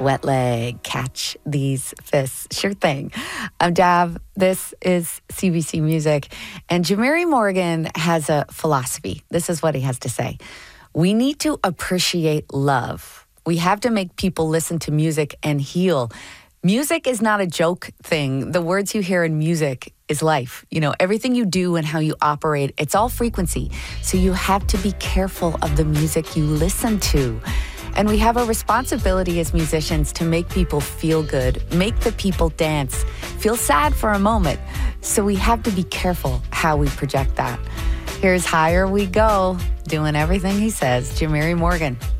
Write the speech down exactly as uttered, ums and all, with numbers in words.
wet leg, catch these fists. Sure thing. I'm Dav. This is C B C Music. And Jamari Morgan has a philosophy. This is what he has to say. We need to appreciate love. We have to make people listen to music and heal. Music is not a joke thing. The words you hear in music is life. You know, everything you do and how you operate, it's all frequency. So you have to be careful of the music you listen to. And we have a responsibility as musicians to make people feel good, make the people dance, feel sad for a moment. So we have to be careful how we project that. Here's Higher We Go, doing everything he says, Jamari Morgan.